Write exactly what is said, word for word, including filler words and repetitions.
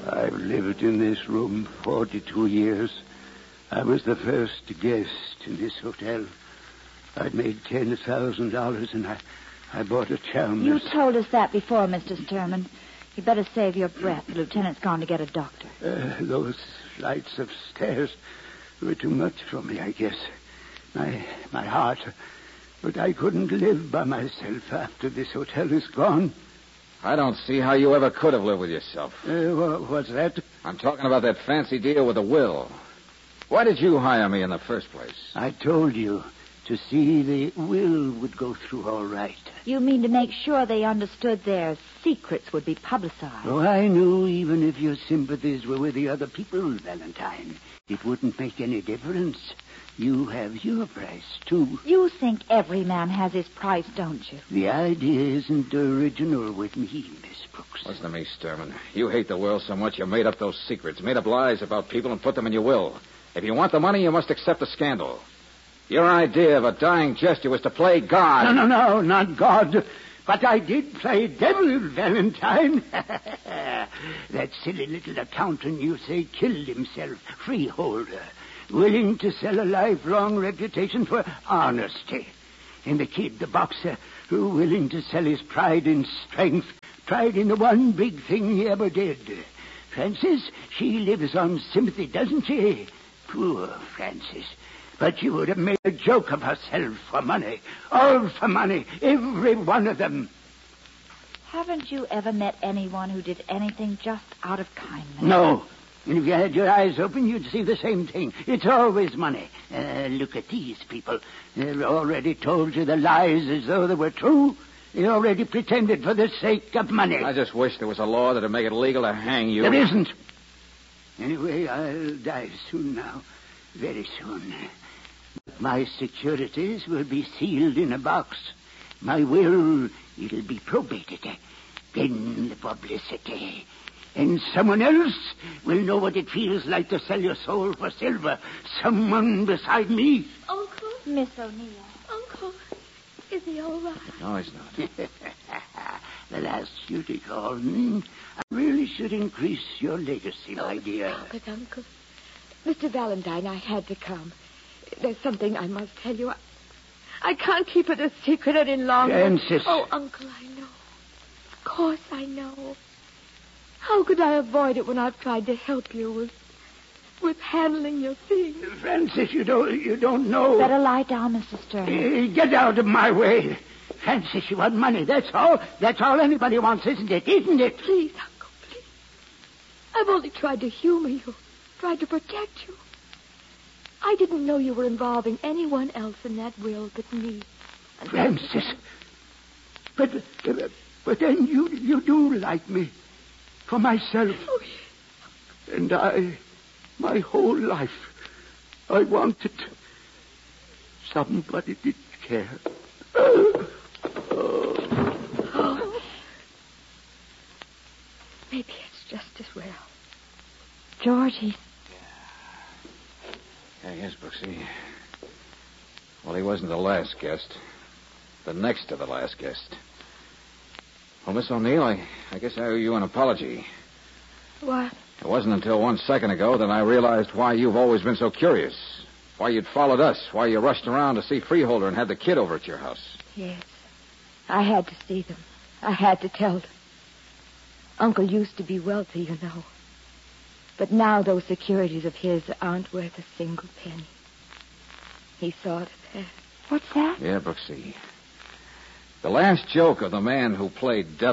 I've lived in this room forty-two years. I was the first guest in this hotel. I'd made ten thousand dollars, and I, I bought a Chalmers. You told us that before, Mister Sturman. You better save your breath. The lieutenant's gone to get a doctor. Uh, those flights of stairs were too much for me, I guess. My, my heart. But I couldn't live by myself after this hotel is gone. I don't see how you ever could have lived with yourself. Uh, wha- what's that? I'm talking about that fancy deal with the will. Why did you hire me in the first place? I told you to see the will would go through all right. You mean to make sure they understood their secrets would be publicized? Oh, I knew even if your sympathies were with the other people, Valentine, it wouldn't make any difference. You have your price, too. You think every man has his price, don't you? The idea isn't original with me, Miss Brooks. Listen to me, Sturman. You hate the world so much you made up those secrets, made up lies about people and put them in your will. If you want the money, you must accept the scandal. Your idea of a dying gesture was to play God. No, no, no, not God. But I did play devil, Valentine. That silly little accountant you say killed himself, freeholder, willing to sell a lifelong reputation for honesty. And the kid, the boxer, who willing to sell his pride and strength, pride in the one big thing he ever did. Frances, she lives on sympathy, doesn't she? Poor Frances. But she would have made a joke of herself for money. All for money. Every one of them. Haven't you ever met anyone who did anything just out of kindness? No. And if you had your eyes open, you'd see the same thing. It's always money. Uh, look at these people. They've already told you the lies as though they were true. They already pretended for the sake of money. I just wish there was a law that would make it legal to hang you. There isn't. Anyway, I'll die soon now. Very soon. My securities will be sealed in a box. My will, it'll be probated. Then the publicity. And someone else will know what it feels like to sell your soul for silver. Someone beside me. Uncle? Miss O'Neill. Uncle, is he all right? No, he's not. The last duty call. Hmm? I really should increase your legacy, my dear. Stop it, Uncle. Mister Valentine, I had to come. There's something I must tell you. I, I can't keep it a secret any longer. Frances. Oh, Uncle, I know. Of course I know. How could I avoid it when I've tried to help you with with handling your things? Frances, you don't you don't know. Better lie down, Mister Sturman. Uh, get out of my way. Frances, you want money. That's all. That's all anybody wants, isn't it? Isn't it? Please, Uncle, please. I've only tried to humor you, tried to protect you. I didn't know you were involving anyone else in that will but me. And Frances. But, uh, but then you you do like me. For myself. Oh, yes. And I, my whole life, I wanted somebody did care. Oh. Oh. Maybe it's just as well. Georgie. Yeah, yes, Brooksy. Well, he wasn't the last guest. The next to the last guest. Well, Miss O'Neill, I, I guess I owe you an apology. What? It wasn't until one second ago that I realized why you've always been so curious. Why you'd followed us. Why you rushed around to see Freeholder and had the kid over at your house. Yes. I had to see them. I had to tell them. Uncle used to be wealthy, you know. But now those securities of his aren't worth a single penny. He thought of that. What's that? Yeah, Brooksy. The last joke of the man who played devil